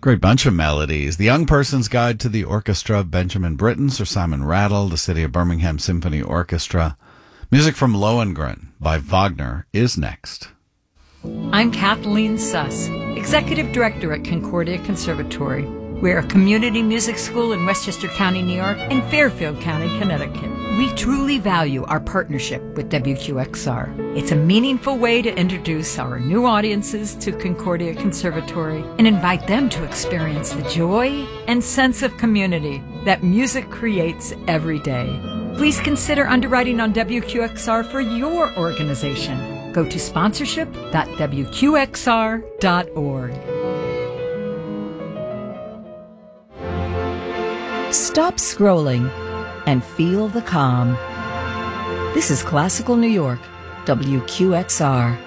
Great bunch of melodies. The Young Person's Guide to the Orchestra of Benjamin Britten, Sir Simon Rattle, the City of Birmingham Symphony Orchestra. Music from Lohengrin by Wagner is next. I'm Kathleen Suss, Executive Director at Concordia Conservatory. We're a community music school in Westchester County, New York, and Fairfield County, Connecticut. We truly value our partnership with WQXR. It's a meaningful way to introduce our new audiences to Concordia Conservatory and invite them to experience the joy and sense of community that music creates every day. Please consider underwriting on WQXR for your organization. Go to sponsorship.wqxr.org. Stop scrolling and feel the calm. This is Classical New York, WQXR.